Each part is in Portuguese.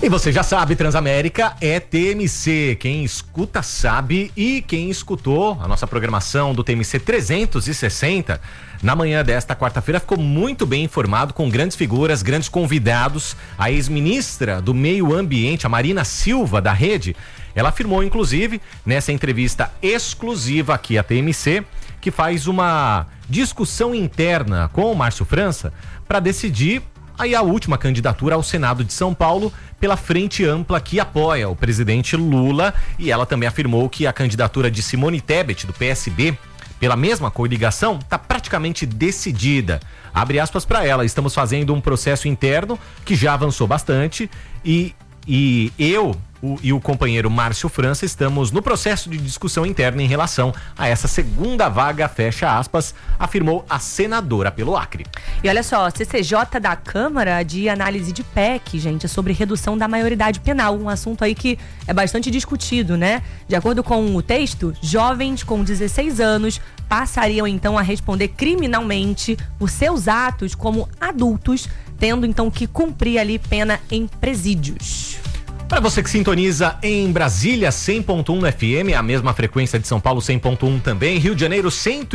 E você já sabe, Transamérica é TMC. Quem escuta sabe, e quem escutou a nossa programação do TMC 360 na manhã desta quarta-feira ficou muito bem informado, com grandes figuras, grandes convidados. A ex-ministra do Meio Ambiente, a Marina Silva, da Rede, ela afirmou, inclusive, nessa entrevista exclusiva aqui à TMC, que faz uma discussão interna com o Márcio França para decidir aí a última candidatura ao Senado de São Paulo pela frente ampla que apoia o presidente Lula. E ela também afirmou que a candidatura de Simone Tebet, do PSB, pela mesma coligação, está praticamente decidida. Abre aspas para ela: estamos fazendo um processo interno que já avançou bastante e eu e o companheiro Márcio França estamos no processo de discussão interna em relação a essa segunda vaga, fecha aspas, afirmou a senadora pelo Acre. E olha só, CCJ da Câmara de análise de PEC, gente, é sobre redução da maioridade penal, um assunto aí que é bastante discutido, né? De acordo com o texto, jovens com 16 anos passariam então a responder criminalmente por seus atos como adultos, tendo então que cumprir ali pena em presídios. Para você que sintoniza em Brasília 100.1 FM, a mesma frequência de São Paulo 100.1 também, Rio de Janeiro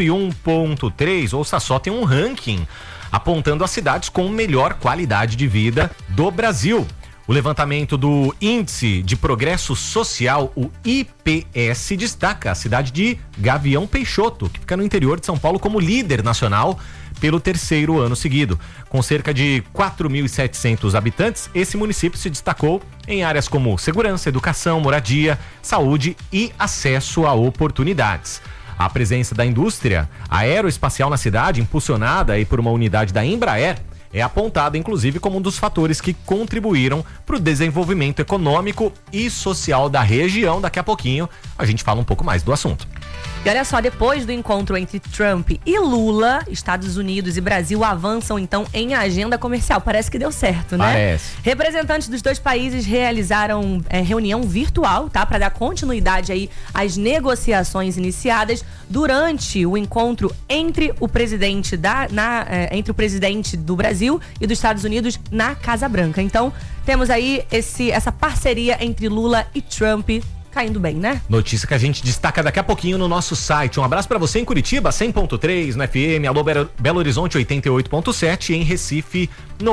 101.3, ouça só, tem um ranking apontando as cidades com melhor qualidade de vida do Brasil. O levantamento do Índice de Progresso Social, o IPS, destaca a cidade de Gavião Peixoto, que fica no interior de São Paulo, como líder nacional pelo terceiro ano seguido. Com cerca de 4.700 habitantes, esse município se destacou em áreas como segurança, educação, moradia, saúde e acesso a oportunidades. A presença da indústria aeroespacial na cidade, impulsionada aí por uma unidade da Embraer, é apontada inclusive como um dos fatores que contribuíram para o desenvolvimento econômico e social da região. Daqui a pouquinho a gente fala um pouco mais do assunto. E olha só, depois do encontro entre Trump e Lula, Estados Unidos e Brasil avançam então em agenda comercial. Parece que deu certo, né? Parece. Representantes dos dois países realizaram reunião virtual, tá? Para dar continuidade aí às negociações iniciadas durante o encontro entre o presidente entre o presidente do Brasil e dos Estados Unidos na Casa Branca. Então, temos aí essa parceria entre Lula e Trump caindo bem, né? Notícia que a gente destaca daqui a pouquinho no nosso site. Um abraço pra você em Curitiba, 100.3 no FM, alô Belo Horizonte 88.7 e em Recife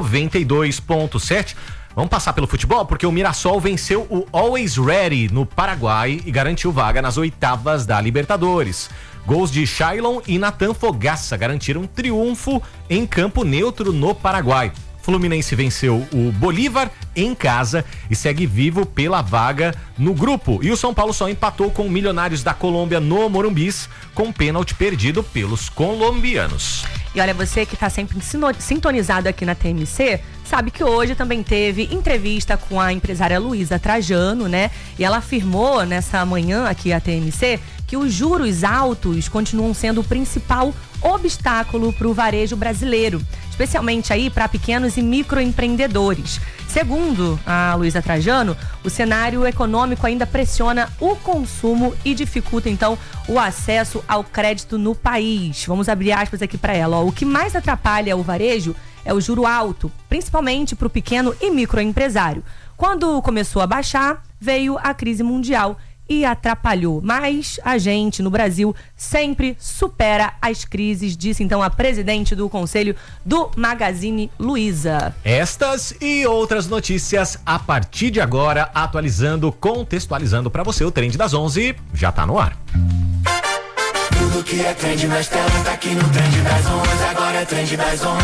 92.7. Vamos passar pelo futebol, porque o Mirassol venceu o Always Ready no Paraguai e garantiu vaga nas oitavas da Libertadores. Gols de Shailon e Nathan Fogaça garantiram triunfo em campo neutro no Paraguai. Fluminense venceu o Bolívar em casa e segue vivo pela vaga no grupo. E o São Paulo só empatou com o Milionários da Colômbia no Morumbis, com pênalti perdido pelos colombianos. E olha, você que está sempre sintonizado aqui na TMC, sabe que hoje também teve entrevista com a empresária Luísa Trajano, né? E ela afirmou nessa manhã aqui a TMC que os juros altos continuam sendo o principal obstáculo para o varejo brasileiro, especialmente aí para pequenos e microempreendedores. Segundo a Luísa Trajano, o cenário econômico ainda pressiona o consumo e dificulta então o acesso ao crédito no país. Vamos abrir aspas aqui para ela. O que mais atrapalha o varejo é o juro alto, principalmente para o pequeno e microempresário. Quando começou a baixar, veio a crise mundial e atrapalhou. Mas a gente, no Brasil, sempre supera as crises, disse então a presidente do Conselho do Magazine Luiza. Estas e outras notícias a partir de agora, atualizando, contextualizando para você. O Trend das 11 já tá no ar. Tudo que é trend nas telas tá aqui no Trend das 11. Agora é Trend das 11,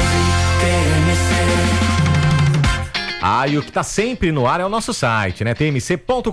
TMC. E o que tá sempre no ar é o nosso site, né? tmc.com.br.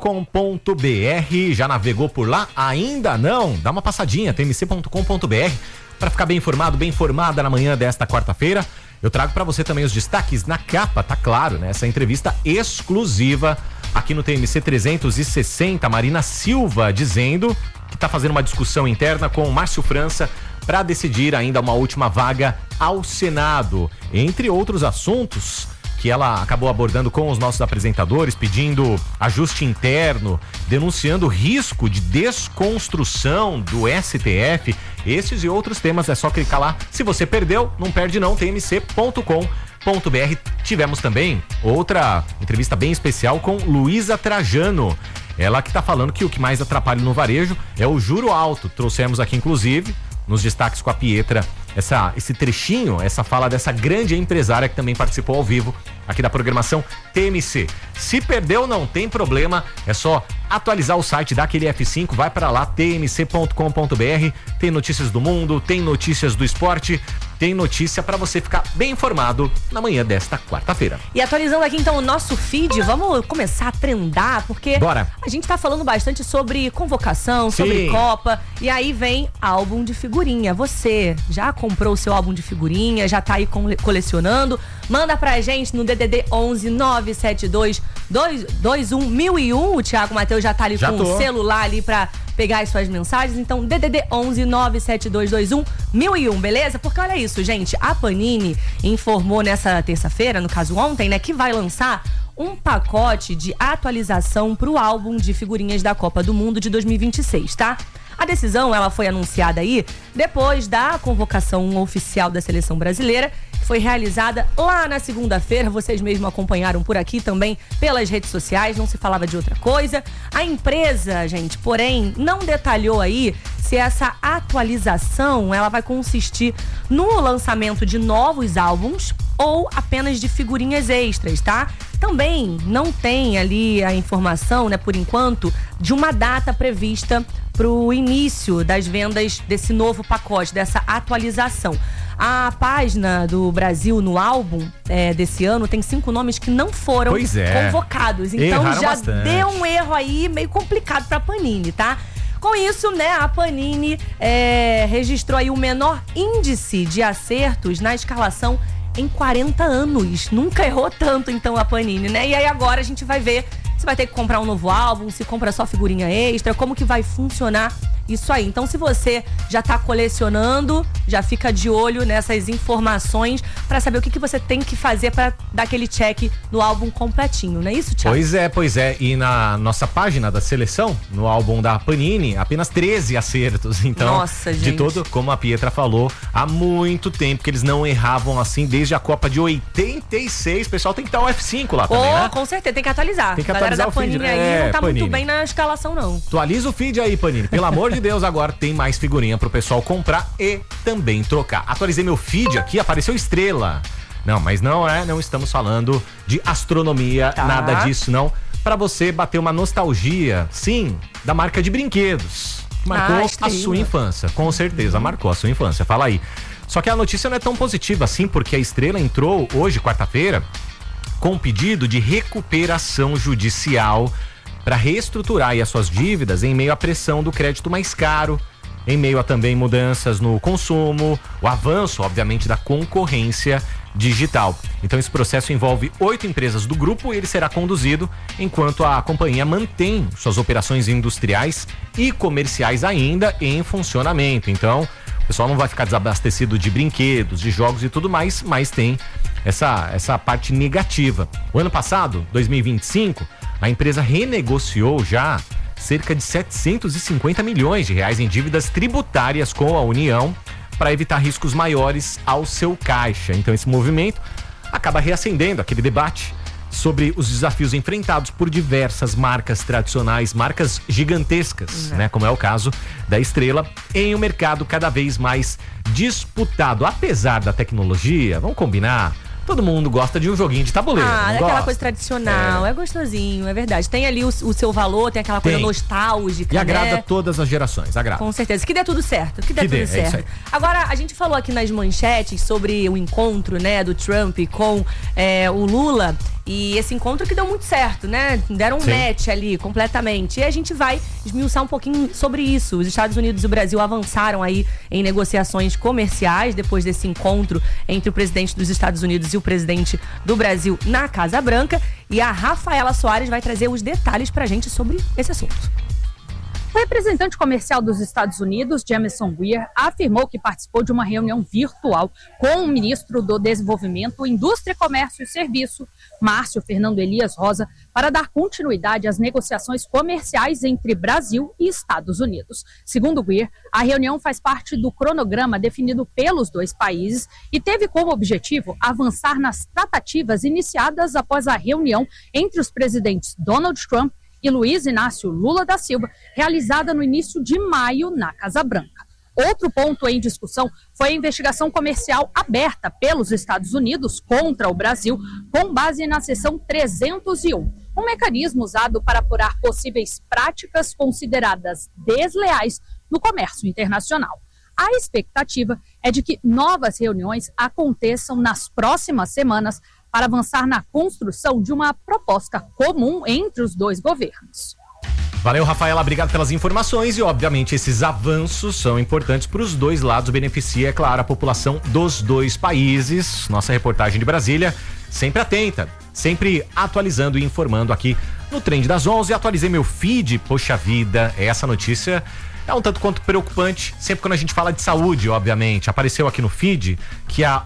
Já navegou por lá? Ainda não? Dá uma passadinha, tmc.com.br, para ficar bem informado, bem informada na manhã desta quarta-feira. Eu trago para você também os destaques na capa, tá claro, né? Essa entrevista exclusiva aqui no TMC 360, Marina Silva dizendo que tá fazendo uma discussão interna com o Márcio França para decidir ainda uma última vaga ao Senado, entre outros assuntos que ela acabou abordando com os nossos apresentadores, pedindo ajuste interno, denunciando risco de desconstrução do STF. Esses e outros temas é só clicar lá. Se você perdeu, não perde não, tmc.com.br. Tivemos também outra entrevista bem especial com Luísa Trajano. Ela que tá falando que o que mais atrapalha no varejo é o juro alto. Trouxemos aqui, inclusive, nos destaques com a Pietra, esse trechinho, essa fala dessa grande empresária que também participou ao vivo aqui da programação TMC. Se perdeu, não tem problema, é só atualizar o site, dá aquele F5, vai para lá, tmc.com.br, tem notícias do mundo, tem notícias do esporte, tem notícia para você ficar bem informado na manhã desta quarta-feira. E atualizando aqui então o nosso feed, vamos começar a trendar, porque Bora. A gente tá falando bastante sobre convocação, sobre Copa, e aí vem álbum de figurinha. Você já comprou o seu álbum de figurinha, já tá aí colecionando? Manda pra gente no DDD 11 972 221 1001. O Thiago Mateus já tá ali com o celular ali pra pegar as suas mensagens. Então, DDD 11 972 221 1001, beleza? Porque olha isso, gente, a Panini informou nessa terça-feira, no caso ontem, né, que vai lançar um pacote de atualização pro álbum de figurinhas da Copa do Mundo de 2026, tá? A decisão, ela foi anunciada aí depois da convocação oficial da seleção brasileira, que foi realizada lá na segunda-feira. Vocês mesmos acompanharam por aqui também pelas redes sociais, não se falava de outra coisa. A empresa, gente, porém, não detalhou aí se essa atualização, ela vai consistir no lançamento de novos álbuns ou apenas de figurinhas extras, tá? Também não tem ali a informação, né, por enquanto, de uma data prevista para o início das vendas desse novo pacote, dessa atualização. A página do Brasil no álbum desse ano tem 5 nomes que não foram convocados. Então Erraram já bastante. deu um erro aí meio complicado para a Panini, tá? Com isso, né, a Panini registrou aí o menor índice de acertos na escalação em 40 anos. Nunca errou tanto, então, a Panini, né? E aí agora a gente vai ver se vai ter que comprar um novo álbum, se compra só figurinha extra, como que vai funcionar isso aí. Então, se você já tá colecionando, já fica de olho nessas informações pra saber o que você tem que fazer pra dar aquele check no álbum completinho, não é isso, Thiago? Pois é. E na nossa página da seleção, no álbum da Panini, apenas 13 acertos. Então, nossa, gente. de todo, como a Pietra falou, há muito tempo que eles não erravam assim, desde a Copa de 86. O pessoal tem que estar o F5 lá também, né? Com certeza, tem que atualizar. Tem que a galera atualizar da o feed, Panini aí não tá Panini. muito bem na escalação, não. Atualiza o feed aí, Panini. Pelo amor de Deus, agora tem mais figurinha pro pessoal comprar e também trocar. Atualizei meu feed aqui, apareceu estrela. Não, mas não estamos falando de astronomia, nada disso, não. Pra você bater uma nostalgia, sim, da marca de brinquedos. Marcou a sua infância, com certeza, marcou a sua infância. Fala aí. Só que a notícia não é tão positiva assim, porque a Estrela entrou hoje, quarta-feira, com um pedido de recuperação judicial para reestruturar aí as suas dívidas em meio à pressão do crédito mais caro, em meio a também mudanças no consumo, o avanço, obviamente, da concorrência digital. Então esse processo envolve 8 empresas do grupo e ele será conduzido enquanto a companhia mantém suas operações industriais e comerciais ainda em funcionamento. Então o pessoal não vai ficar desabastecido de brinquedos, de jogos e tudo mais, mas tem essa parte negativa. O ano passado, 2025, a empresa renegociou já cerca de 750 milhões de reais em dívidas tributárias com a União para evitar riscos maiores ao seu caixa. Então esse movimento acaba reacendendo aquele debate sobre os desafios enfrentados por diversas marcas tradicionais, marcas gigantescas, né, como é o caso da Estrela, em um mercado cada vez mais disputado. Apesar da tecnologia, vamos combinar, todo mundo gosta de um joguinho de tabuleiro. Aquela coisa tradicional, é gostosinho, é verdade. Tem ali o seu valor, tem aquela coisa nostálgica, e agrada todas as gerações, agrada. Com certeza, que dê tudo certo, que dê tudo certo. Isso aí. Agora, a gente falou aqui nas manchetes sobre o encontro, né, do Trump com o Lula, e esse encontro que deu muito certo, né? Deram um match ali, completamente. E a gente vai esmiuçar um pouquinho sobre isso. Os Estados Unidos e o Brasil avançaram aí em negociações comerciais depois desse encontro entre o presidente dos Estados Unidos e o presidente do Brasil na Casa Branca. E a Rafaela Soares vai trazer os detalhes pra gente sobre esse assunto. O representante comercial dos Estados Unidos, Jamieson Greer, afirmou que participou de uma reunião virtual com o ministro do Desenvolvimento, Indústria, Comércio e Serviço, Márcio Fernando Elias Rosa, para dar continuidade às negociações comerciais entre Brasil e Estados Unidos. Segundo Greer, a reunião faz parte do cronograma definido pelos dois países e teve como objetivo avançar nas tratativas iniciadas após a reunião entre os presidentes Donald Trump e Luiz Inácio Lula da Silva, realizada no início de maio na Casa Branca. Outro ponto em discussão foi a investigação comercial aberta pelos Estados Unidos contra o Brasil, com base na seção 301, um mecanismo usado para apurar possíveis práticas consideradas desleais no comércio internacional. A expectativa é de que novas reuniões aconteçam nas próximas semanas para avançar na construção de uma proposta comum entre os dois governos. Valeu, Rafaela, obrigado pelas informações e, obviamente, esses avanços são importantes para os dois lados, beneficia, é claro, a população dos dois países. Nossa reportagem de Brasília, sempre atenta, sempre atualizando e informando aqui no Trend das 11. Atualizei meu feed, poxa vida, essa notícia é um tanto quanto preocupante, sempre quando a gente fala de saúde, obviamente. Apareceu aqui no feed que a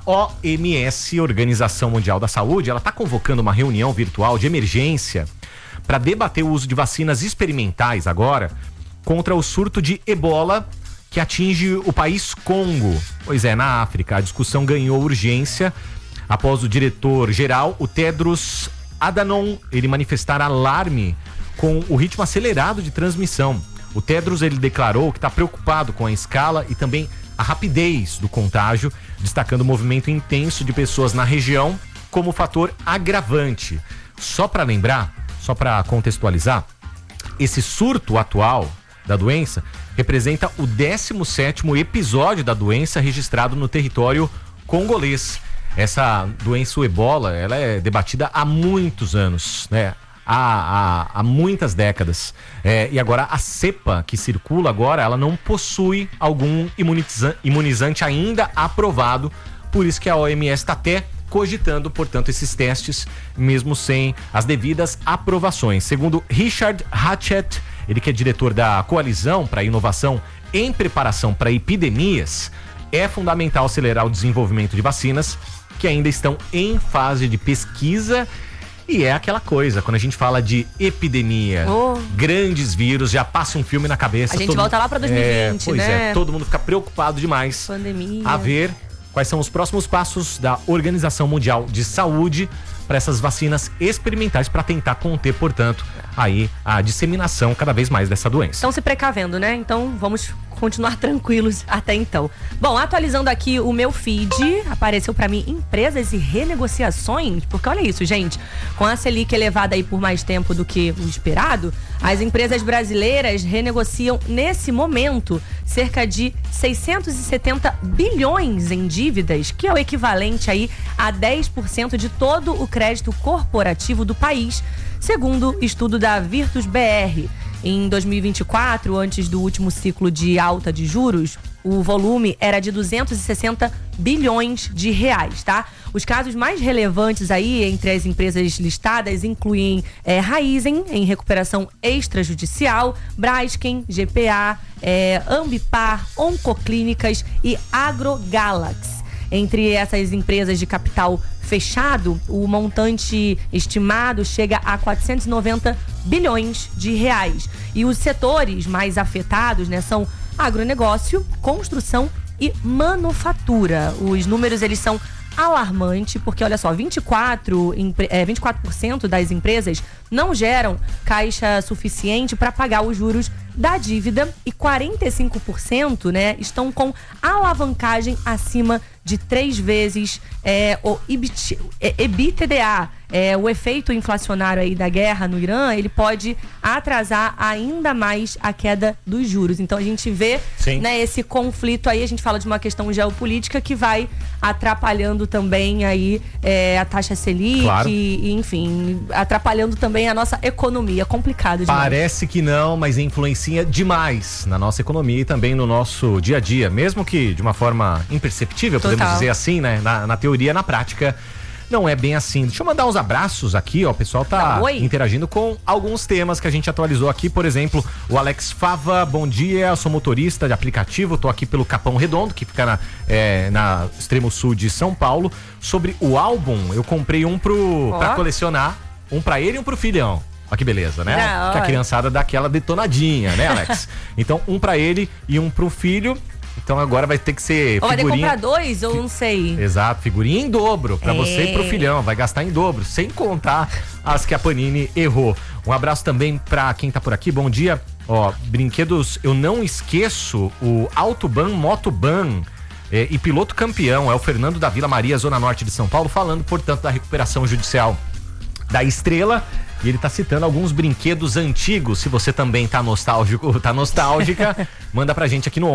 OMS, Organização Mundial da Saúde, ela está convocando uma reunião virtual de emergência para debater o uso de vacinas experimentais agora contra o surto de ebola que atinge o país Congo. Pois é, na África. A discussão ganhou urgência após o diretor-geral, o Tedros Adhanom, ele manifestar alarme com o ritmo acelerado de transmissão. O Tedros, ele declarou que está preocupado com a escala e também a rapidez do contágio, destacando o movimento intenso de pessoas na região como fator agravante. Só para lembrar, só para contextualizar, esse surto atual da doença representa o 17º episódio da doença registrado no território congolês. Essa doença, o ebola, ela é debatida há muitos anos, né? Há muitas décadas. E agora a cepa que circula agora, ela não possui algum imunizante ainda aprovado, por isso que a OMS está até cogitando, portanto, esses testes, mesmo sem as devidas aprovações. Segundo Richard Hatchett, ele que é diretor da Coalizão para a Inovação em Preparação para Epidemias, é fundamental acelerar o desenvolvimento de vacinas que ainda estão em fase de pesquisa. E é aquela coisa, quando a gente fala de epidemia, grandes vírus, já passa um filme na cabeça. A gente volta lá para 2020, pois né? Todo mundo fica preocupado demais. Pandemia. A ver quais são os próximos passos da Organização Mundial de Saúde para essas vacinas experimentais para tentar conter, portanto, aí a disseminação cada vez mais dessa doença. Estão se precavendo, né? Então vamos continuar tranquilos até então. Bom, atualizando aqui o meu feed, apareceu para mim empresas e renegociações, porque olha isso, gente, com a Selic elevada aí por mais tempo do que o esperado, as empresas brasileiras renegociam nesse momento cerca de 670 bilhões em dívidas, que é o equivalente aí a 10% de todo o crédito corporativo do país, segundo estudo da Virtus BR. Em 2024, antes do último ciclo de alta de juros, o volume era de 260 bilhões de reais, tá? Os casos mais relevantes aí entre as empresas listadas incluem Raizen, em recuperação extrajudicial, Braskem, GPA, Ambipar, Oncoclínicas e AgroGalaxy. Entre essas empresas de capital fechado, o montante estimado chega a 490 bilhões de reais. E os setores mais afetados, né, são agronegócio, construção e manufatura. Os números, eles são alarmantes, porque olha só, 24% das empresas não geram caixa suficiente para pagar os juros da dívida e 45%, né, estão com alavancagem acima de 3 vezes o EBITDA. O efeito inflacionário aí da guerra no Irã, ele pode atrasar ainda mais a queda dos juros. Então a gente vê, né, esse conflito aí, a gente fala de uma questão geopolítica que vai atrapalhando também aí a taxa Selic, claro. E enfim, atrapalhando também a nossa economia. Complicado demais. Parece que não, mas influencia demais na nossa economia e também no nosso dia a dia, mesmo que de uma forma imperceptível, podemos dizer assim, né? Na teoria, na prática, não é bem assim. Deixa eu mandar uns abraços aqui, ó. O pessoal tá interagindo com alguns temas que a gente atualizou aqui. Por exemplo, o Alex Fava, bom dia, eu sou motorista de aplicativo, tô aqui pelo Capão Redondo, que fica na extremo sul de São Paulo. Sobre o álbum, eu comprei um pra colecionar, um pra ele e um pro filhão. Olha que beleza, né? Que a criançada dá aquela detonadinha, né, Alex? Então, um pra ele e um pro filho. Então agora vai ter que ser figurinha. Ou vai ter que comprar 2 ou não sei. Exato, figurinha em dobro pra você e pro filhão. Vai gastar em dobro, sem contar as que a Panini errou. Um abraço também pra quem tá por aqui, bom dia. Ó, brinquedos, eu não esqueço o Autoban Motoban e piloto campeão. É o Fernando da Vila Maria, Zona Norte de São Paulo, falando, portanto, da recuperação judicial da Estrela. E ele tá citando alguns brinquedos antigos. Se você também tá nostálgico, tá nostálgica, manda pra gente aqui no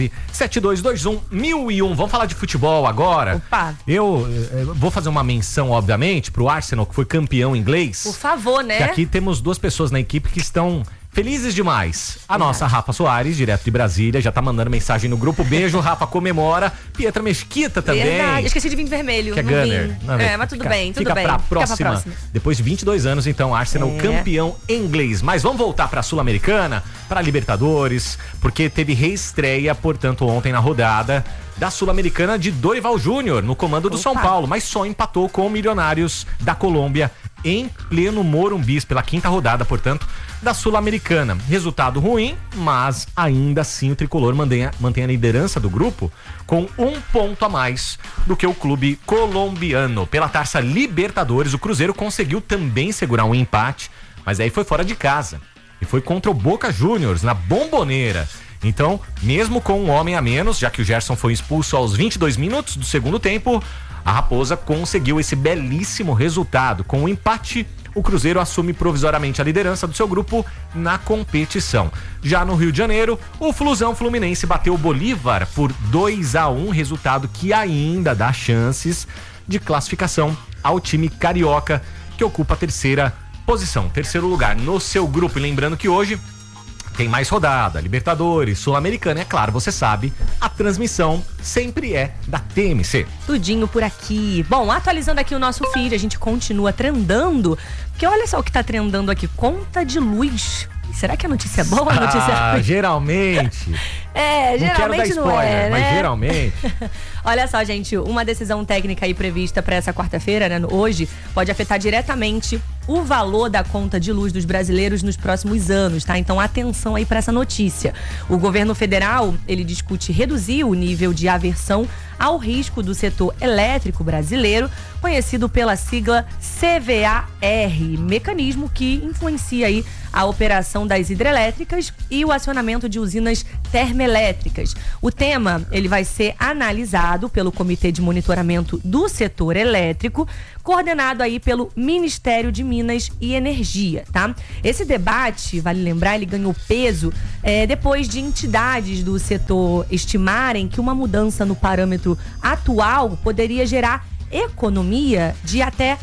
11972211001. Vamos falar de futebol agora? Opa. Eu vou fazer uma menção, obviamente, pro Arsenal, que foi campeão inglês. Por favor, né? Que aqui temos 2 pessoas na equipe que estão felizes demais. A nossa Rafa Soares, direto de Brasília, já tá mandando mensagem no grupo. Beijo, Rafa comemora. Pietra Mesquita também. Verdade, esqueci de vinho vermelho. Que é Gunner. Mas tudo bem, tudo fica bem. Pra próxima. Depois de 22 anos, então, Arsenal campeão inglês. Mas vamos voltar pra Sul-Americana, pra Libertadores, porque teve reestreia, portanto, ontem na rodada da Sul-Americana de Dorival Júnior, no comando do São Paulo, mas só empatou com o Milionários da Colômbia em pleno Morumbi, pela 5ª rodada, portanto, da Sul-Americana. Resultado ruim, mas ainda assim o tricolor mantém a liderança do grupo com 1 ponto a mais do que o clube colombiano. Pela Taça Libertadores, o Cruzeiro conseguiu também segurar um empate, mas aí foi fora de casa e foi contra o Boca Juniors, na Bombonera. Então, mesmo com um homem a menos, já que o Gerson foi expulso aos 22 minutos do segundo tempo, a Raposa conseguiu esse belíssimo resultado. Com o empate, o Cruzeiro assume provisoriamente a liderança do seu grupo na competição. Já no Rio de Janeiro, o Flusão Fluminense bateu o Bolívar por 2-1, resultado que ainda dá chances de classificação ao time carioca, que ocupa a 3ª posição, 3º lugar no seu grupo. E lembrando que hoje tem mais rodada, Libertadores, Sul-Americana, é claro, você sabe, a transmissão sempre é da TMC. Tudinho por aqui. Bom, atualizando aqui o nosso feed, a gente continua trendando, porque olha só o que tá trendando aqui, conta de luz. Será que a notícia é boa? A notícia ruim? Geralmente. Geralmente não quero dar spoiler, não é, né? Mas geralmente. Olha só, gente, uma decisão técnica aí prevista para essa quarta-feira, né, hoje, pode afetar diretamente o valor da conta de luz dos brasileiros nos próximos anos, tá? Então, atenção aí para essa notícia. O governo federal, ele discute reduzir o nível de aversão ao risco do setor elétrico brasileiro, conhecido pela sigla CVAR, mecanismo que influencia aí a operação das hidrelétricas e o acionamento de usinas termoelétricas. O tema, ele vai ser analisado pelo Comitê de Monitoramento do Setor Elétrico, coordenado aí pelo Ministério de Minas e Energia, tá? Esse debate, vale lembrar, ele ganhou peso depois de entidades do setor estimarem que uma mudança no parâmetro atual poderia gerar economia de até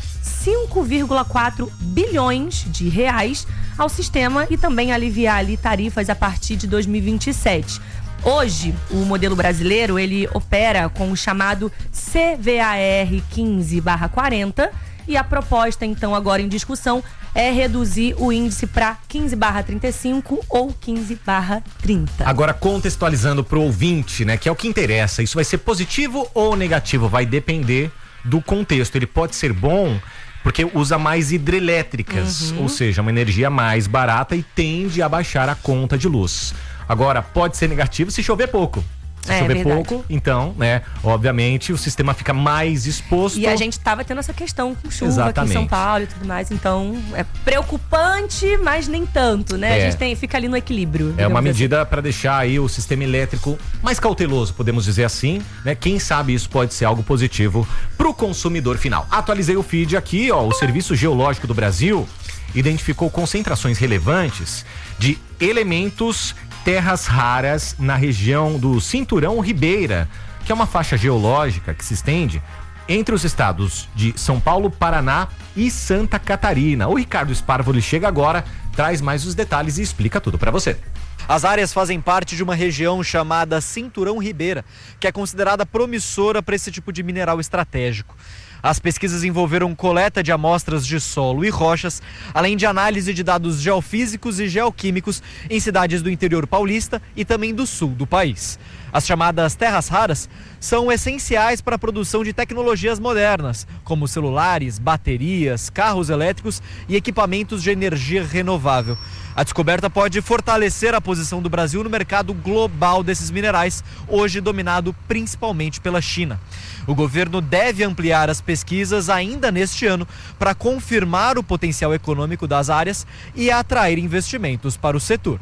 5,4 bilhões de reais ao sistema e também aliviar ali tarifas a partir de 2027. Hoje, o modelo brasileiro, ele opera com o chamado CVAR 15/40 e a proposta, então, agora em discussão é reduzir o índice para 15/35 ou 15/30. Agora, contextualizando pro ouvinte, né, que é o que interessa, isso vai ser positivo ou negativo? Vai depender do contexto. Ele pode ser bom porque usa mais hidrelétricas, ou seja, uma energia mais barata e tende a baixar a conta de luz. Agora, pode ser negativo se chover pouco. Se chover verdade. pouco, então, né, obviamente o sistema fica mais exposto. E a gente tava tendo essa questão com chuva aqui em São Paulo e tudo mais, então é preocupante, mas nem tanto, né? A gente fica ali no equilíbrio. É uma medida para deixar aí o sistema elétrico mais cauteloso, podemos dizer assim, né? Quem sabe isso pode ser algo positivo pro consumidor final. Atualizei o feed aqui, ó, o Serviço Geológico do Brasil identificou concentrações relevantes de elementos terras raras na região do Cinturão Ribeira, que é uma faixa geológica que se estende entre os estados de São Paulo, Paraná e Santa Catarina. O Ricardo Sparvoli chega agora, traz mais os detalhes e explica tudo para você. As áreas fazem parte de uma região chamada Cinturão Ribeira, que é considerada promissora para esse tipo de mineral estratégico. As pesquisas envolveram coleta de amostras de solo e rochas, além de análise de dados geofísicos e geoquímicos em cidades do interior paulista e também do sul do país. As chamadas terras raras são essenciais para a produção de tecnologias modernas, como celulares, baterias, carros elétricos e equipamentos de energia renovável. A descoberta pode fortalecer a posição do Brasil no mercado global desses minerais, hoje dominado principalmente pela China. O governo deve ampliar as pesquisas ainda neste ano para confirmar o potencial econômico das áreas e atrair investimentos para o setor.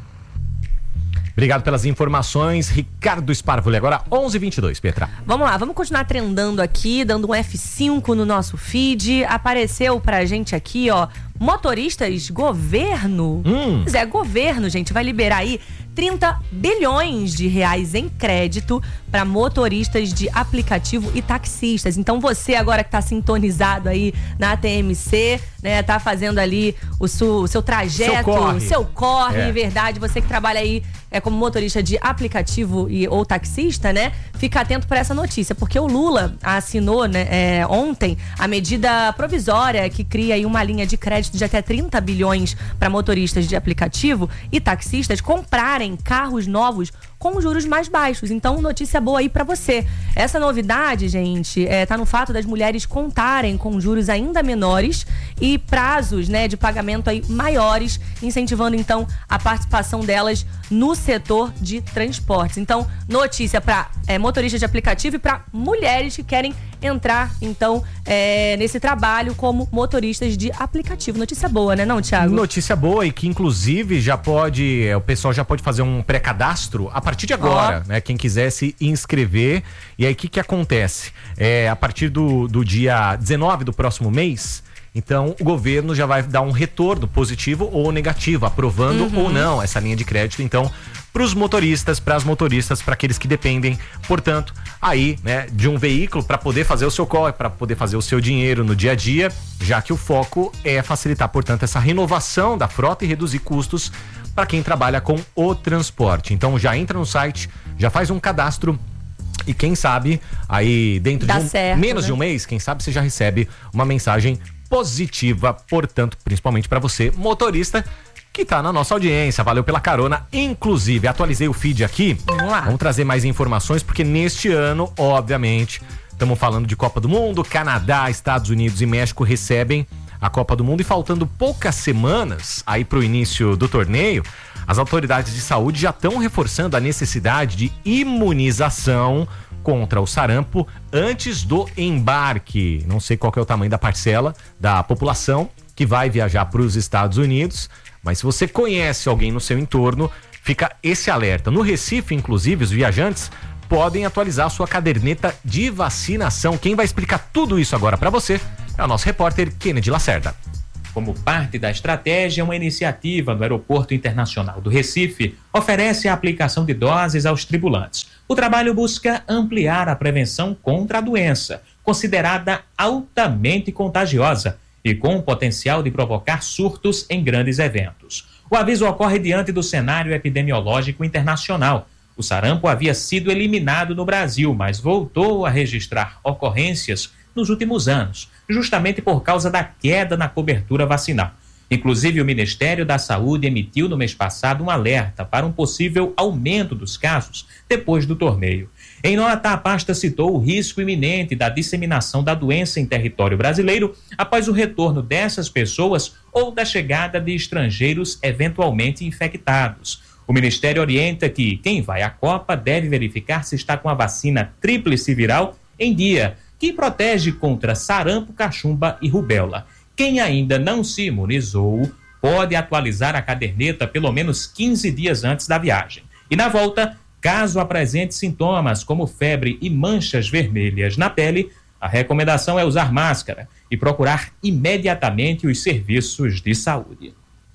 Obrigado pelas informações, Ricardo Sparvoli. Agora 11h22, Petra. Vamos lá, vamos continuar trendando aqui, dando um F5 no nosso feed. Apareceu pra gente aqui, ó, motoristas governo. Pois é, governo, gente, vai liberar aí 30 bilhões de reais em crédito para motoristas de aplicativo e taxistas. Então você agora que tá sintonizado aí na TMC, né, tá fazendo ali o seu trajeto, seu corre, verdade, você que trabalha aí como motorista de aplicativo ou taxista, né, fica atento para essa notícia, porque o Lula assinou, né, ontem a medida provisória que cria aí uma linha de crédito de até 30 bilhões para motoristas de aplicativo e taxistas comprarem carros novos com juros mais baixos. Então, notícia boa aí pra você. Essa novidade, gente, tá no fato das mulheres contarem com juros ainda menores e prazos, né, de pagamento aí maiores, incentivando então a participação delas no setor de transportes. Então, notícia para motoristas de aplicativo e para mulheres que querem entrar então nesse trabalho como motoristas de aplicativo. Notícia boa, né, não, Thiago? Notícia boa, e que inclusive já pode, o pessoal já pode fazer um pré-cadastro a partir de agora, né? Quem quiser se inscrever. E aí o que acontece? A partir do dia 19 do próximo mês, então o governo já vai dar um retorno positivo ou negativo, aprovando ou não essa linha de crédito, então, para os motoristas, para as motoristas, para aqueles que dependem, portanto, aí, né, de um veículo para poder fazer o seu corre, para poder fazer o seu dinheiro no dia a dia, já que o foco é facilitar, portanto, essa renovação da frota e reduzir custos para quem trabalha com o transporte. Então já entra no site, já faz um cadastro e quem sabe aí dentro de menos de um mês, quem sabe você já recebe uma mensagem positiva, portanto, principalmente para você, motorista, que tá na nossa audiência. Valeu pela carona. Inclusive, atualizei o feed aqui. Vamos lá. Vamos trazer mais informações, porque neste ano, obviamente, estamos falando de Copa do Mundo, Canadá, Estados Unidos e México recebem a Copa do Mundo, e faltando poucas semanas aí pro início do torneio, as autoridades de saúde já estão reforçando a necessidade de imunização contra o sarampo antes do embarque. Não sei qual que é o tamanho da parcela da população que vai viajar para os Estados Unidos, mas se você conhece alguém no seu entorno, fica esse alerta. No Recife, inclusive, os viajantes podem atualizar a sua caderneta de vacinação. Quem vai explicar tudo isso agora para você é o nosso repórter Kennedy Lacerda. Como parte da estratégia, uma iniciativa do Aeroporto Internacional do Recife oferece a aplicação de doses aos tripulantes. O trabalho busca ampliar a prevenção contra a doença, considerada altamente contagiosa e com o potencial de provocar surtos em grandes eventos. O aviso ocorre diante do cenário epidemiológico internacional. O sarampo havia sido eliminado no Brasil, mas voltou a registrar ocorrências nos últimos anos, justamente por causa da queda na cobertura vacinal. Inclusive, o Ministério da Saúde emitiu no mês passado um alerta para um possível aumento dos casos depois do torneio. Em nota, a pasta citou o risco iminente da disseminação da doença em território brasileiro após o retorno dessas pessoas ou da chegada de estrangeiros eventualmente infectados. O Ministério orienta que quem vai à Copa deve verificar se está com a vacina tríplice viral em dia, que protege contra sarampo, cachumba e rubéola. Quem ainda não se imunizou pode atualizar a caderneta pelo menos 15 dias antes da viagem. E na volta, caso apresente sintomas como febre e manchas vermelhas na pele, a recomendação é usar máscara e procurar imediatamente os serviços de saúde.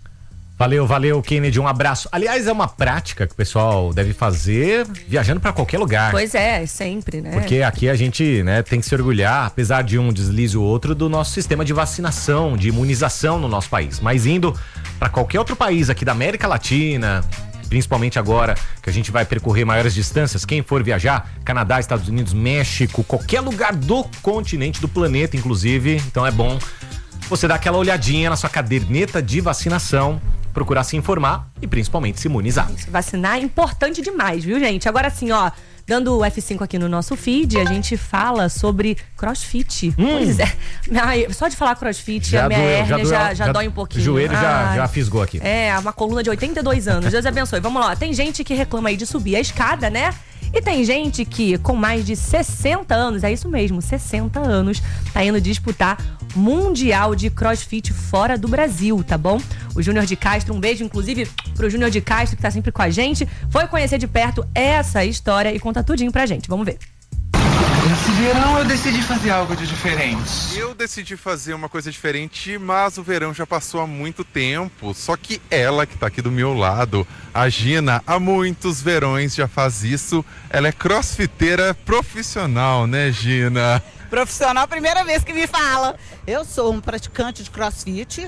Valeu, Kennedy, um abraço. Aliás, é uma prática que o pessoal deve fazer viajando para qualquer lugar. Pois é, sempre, né? Porque aqui a gente, né, tem que se orgulhar, apesar de um deslize o outro, do nosso sistema de vacinação, de imunização no nosso país. Mas indo para qualquer outro país aqui da América Latina, principalmente agora que a gente vai percorrer maiores distâncias. Quem for viajar, Canadá, Estados Unidos, México, qualquer lugar do continente, do planeta, inclusive. Então é bom você dar aquela olhadinha na sua caderneta de vacinação, procurar se informar e principalmente se imunizar. Isso, vacinar é importante demais, viu, gente? Agora sim, ó, dando o F5 aqui no nosso feed, a gente fala sobre crossfit. Pois é. Só de falar crossfit, a minha hérnia já dói um pouquinho. O joelho já fisgou aqui. É, uma coluna de 82 anos. Deus abençoe. Vamos lá. Tem gente que reclama aí de subir a escada, né? E tem gente que, com mais de 60 anos, é isso mesmo, 60 anos, tá indo disputar Mundial de CrossFit fora do Brasil, tá bom? O Júnior de Castro, um beijo, inclusive, pro Júnior de Castro, que tá sempre com a gente, foi conhecer de perto essa história e conta tudinho pra gente. Vamos ver. Esse verão eu decidi fazer algo de diferente. Eu decidi fazer uma coisa diferente, mas o verão já passou há muito tempo. Só que ela que tá aqui do meu lado, a Gina, há muitos verões já faz isso. Ela é crossfiteira profissional, né, Gina? Profissional, primeira vez que me fala. Eu sou um praticante de crossfit,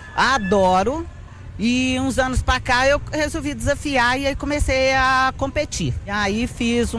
adoro. E uns anos pra cá eu resolvi desafiar e aí comecei a competir. E aí fiz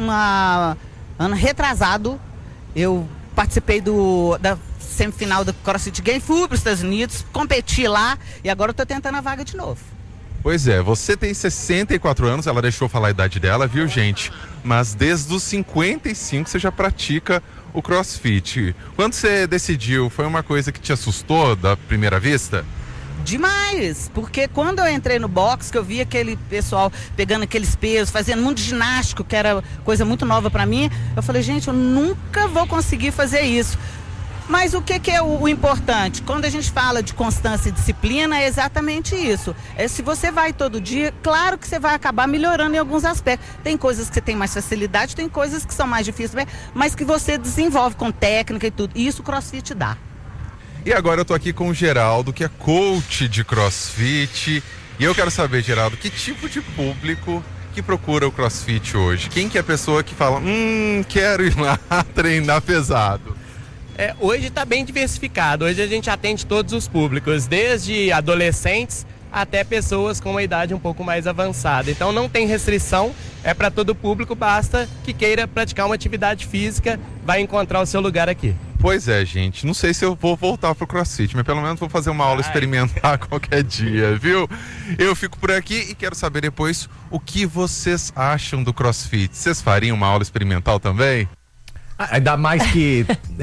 ano retrasado, eu participei da semifinal do CrossFit Games, fui para os Estados Unidos, competi lá e agora eu tô tentando a vaga de novo. Pois é, você tem 64 anos, ela deixou falar a idade dela, viu, gente? Mas desde os 55 você já pratica o CrossFit. Quando você decidiu, foi uma coisa que te assustou da primeira vista? Demais, porque quando eu entrei no box, que eu vi aquele pessoal pegando aqueles pesos, fazendo muito ginástico, que era coisa muito nova pra mim, eu falei, gente, eu nunca vou conseguir fazer isso. Mas o que é o importante? Quando a gente fala de constância e disciplina, é exatamente isso. Se você vai todo dia, claro que você vai acabar melhorando em alguns aspectos. Tem coisas que você tem mais facilidade, tem coisas que são mais difíceis, mas que você desenvolve com técnica e tudo. E isso o CrossFit dá. E agora eu tô aqui com o Geraldo, que é coach de CrossFit. E eu quero saber, Geraldo, que tipo de público que procura o CrossFit hoje? Quem que é a pessoa que fala, quero ir lá treinar pesado? Hoje está bem diversificado. Hoje a gente atende todos os públicos, desde adolescentes até pessoas com uma idade um pouco mais avançada. Então não tem restrição, é para todo público, basta que queira praticar uma atividade física, vai encontrar o seu lugar aqui. Pois é, gente, não sei se eu vou voltar pro CrossFit, mas pelo menos vou fazer uma aula experimentar qualquer dia, viu? Eu fico por aqui e quero saber depois o que vocês acham do CrossFit. Vocês fariam uma aula experimental também? Ainda mais que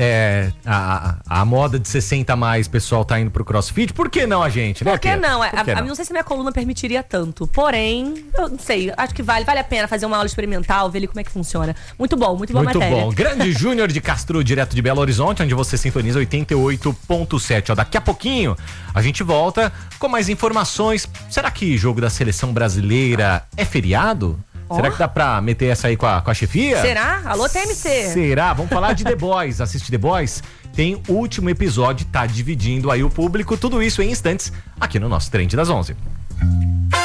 a moda de 60 a mais, pessoal tá indo pro CrossFit. Por que não a gente, né? Por que não? Não sei se minha coluna permitiria tanto. Porém, eu não sei, acho que vale a pena fazer uma aula experimental, ver ali como é que funciona. Muito boa matéria. Muito bom. Grande Júnior de Castro, direto de Belo Horizonte, onde você sintoniza 88.7. Daqui a pouquinho a gente volta com mais informações. Será que jogo da seleção brasileira é feriado? Será que dá pra meter essa aí com a chefia? Será? Alô, TMC. Será? Vamos falar de The Boys. Assiste The Boys? Tem o último episódio, tá dividindo aí o público. Tudo isso em instantes aqui no nosso Trend das 11.